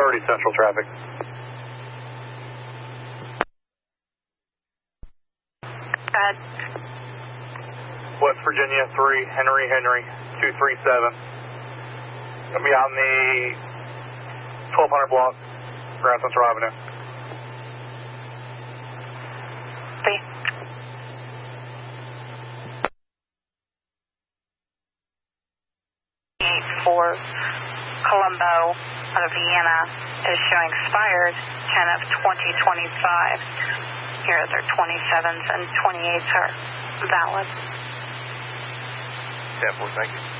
30 Central traffic. West Virginia 3, Henry 237. Gonna be on the 1200 block, Grand Central Avenue. Three. For Colombo out of Vienna is showing expired 10 of 2025. Here are their 27s and 28s are valid. 10-4, thank you.